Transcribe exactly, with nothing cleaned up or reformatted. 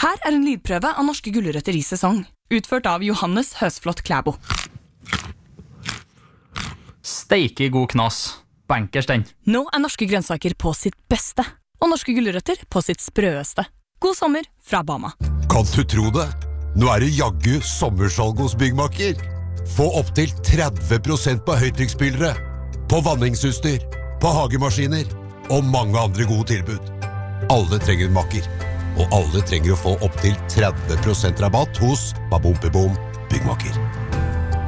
Her er en lydprøve av norske gulrøtter i sesong, utført av Johannes Høsflott Klæbo. Steike god knas. Bankers den. Nå er norske grønnsaker på sitt beste, og norske gulrøtter på sitt sprøeste. God sommer fra Bama. Kan du tro det? Nå er det jaggu sommersalg hos Byggmakker. Få opp til tretti prosent på høytrykksspillere, på vanningsutstyr, på hagemaskiner og mange andre gode tilbud. Alle trenger en makker, og alle trenger å få opp til tretti prosent rabatt hos Babompebom Byggmakker.